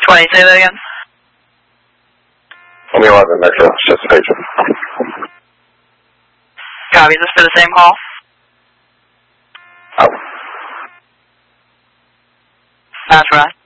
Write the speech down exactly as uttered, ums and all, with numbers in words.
twenty, say that again. twenty eleven, Metro, just a patient. Copy, is this for the same call? Out. Pass, Ron.